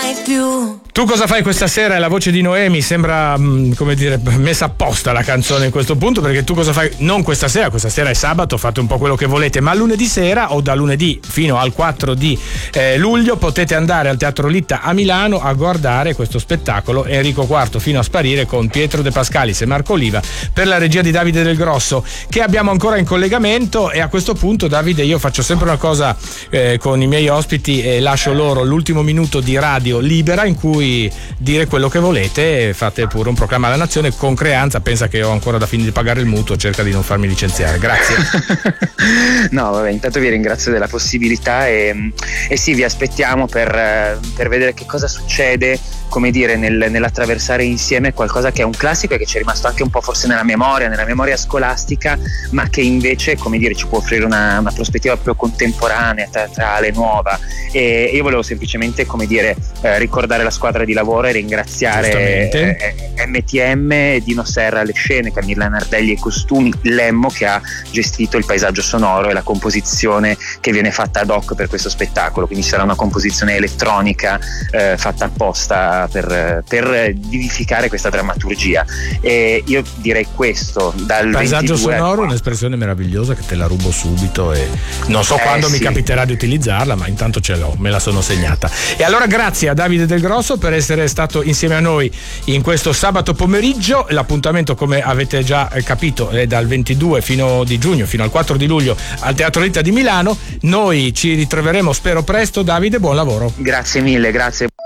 mai più. Tu cosa fai questa sera? È la voce di Noemi, sembra come dire messa apposta la canzone in questo punto, perché tu cosa fai? Non questa sera è sabato, fate un po' quello che volete, ma lunedì sera o da lunedì fino al 4 di luglio potete andare al Teatro Litta a Milano a guardare questo spettacolo Enrico IV fino a sparire, con Pietro De Pascalis e Marco Oliva, per la regia di Davide Del Grosso, che abbiamo ancora in collegamento. E a questo punto, Davide, io faccio sempre una cosa con i miei ospiti e lascio loro l'ultimo minuto di radio libera in cui dire quello che volete. Fate pure un proclama alla nazione con creanza. Pensa che ho ancora da finire di pagare il mutuo, cerca di non farmi licenziare, grazie. No, vabbè, intanto vi ringrazio della possibilità e sì, vi aspettiamo per vedere che cosa succede, come dire, nell'attraversare insieme qualcosa che è un classico e che ci è rimasto anche un po' forse nella memoria scolastica, ma che invece, come dire, ci può offrire una prospettiva più contemporanea, teatrale, nuova. E io volevo semplicemente, come dire, ricordare la squadra di lavoro e ringraziare MTM, Dino Serra alle scene, Camilla Nardelli ai costumi, Lemmo che ha gestito il paesaggio sonoro e la composizione che viene fatta ad hoc per questo spettacolo. Quindi sarà una composizione elettronica fatta apposta per vivificare questa drammaturgia. E io direi questo, dal paesaggio 22 sonoro, un'espressione meravigliosa che te la rubo subito e non so quando mi capiterà di utilizzarla, ma intanto ce l'ho, me la sono segnata. E allora grazie a Davide Del Grosso per essere stato insieme a noi in questo sabato pomeriggio. L'appuntamento, come avete già capito, è dal 22 di giugno fino al 4 di luglio al Teatro Litta di Milano. Noi ci ritroveremo spero presto. Davide, buon lavoro. Grazie mille, grazie.